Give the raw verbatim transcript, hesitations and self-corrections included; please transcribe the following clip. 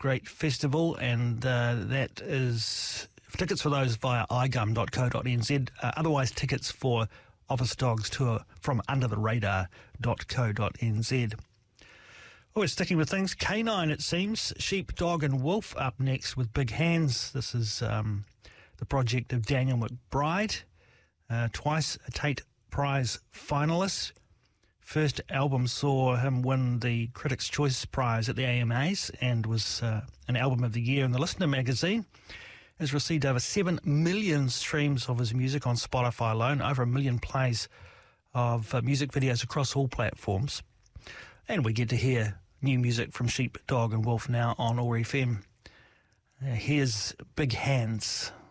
great festival, and uh, that is tickets for those via i gum dot co dot n z. Uh, otherwise, tickets for Office Dogs Tour from under the radar dot co dot n z. Oh, we're sticking with things. Canine, it seems. Sheep, Dog and Wolf up next with Big Hands. This is um, the project of Daniel McBride, uh, twice a Tate Prize finalist. First album saw him win the Critics' Choice Prize at the A M As and was uh, an Album of the Year in the Listener magazine. Has received over seven million streams of his music on Spotify alone, over a million plays of uh, music videos across all platforms. And we get to hear new music from Sheep, Dog and Wolf now on O A R F M. Uh, here's Big Hands.